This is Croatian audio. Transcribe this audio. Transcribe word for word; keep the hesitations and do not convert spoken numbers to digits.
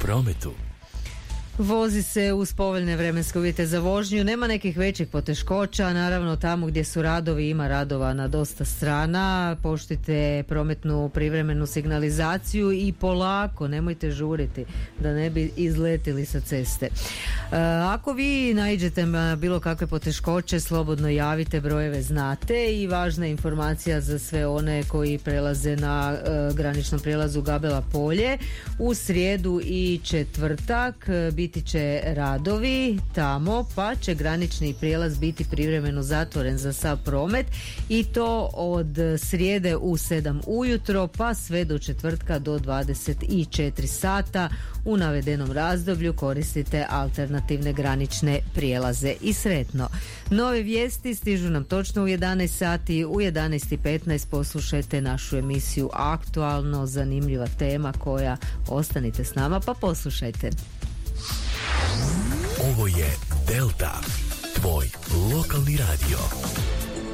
prometu. Vozi se uz povoljne vremenske uvjete za vožnju, nema nekih većih poteškoća, naravno tamo gdje su radovi ima radova na dosta strana, poštujte prometnu privremenu signalizaciju i polako, nemojte žuriti da ne bi izletili sa ceste. E, ako vi naiđete na bilo kakve poteškoće, slobodno javite, brojeve znate. I važna informacija za sve one koji prelaze na e, graničnom prijelazu Gabela polje, u srijedu i četvrtak biti će radovi tamo, pa će granični prijelaz biti privremeno zatvoren za sav promet i to od srijede u sedam ujutro pa sve do četvrtka do dvadeset četiri sata. U navedenom razdoblju koristite alternativne granične prijelaze i sretno. Nove vijesti stižu nam točno u jedanaest sati, u jedanaest i petnaest poslušajte našu emisiju Aktualno, zanimljiva tema koja, ostanite s nama pa poslušajte. Ovo je Delta, tvoj lokalni radio.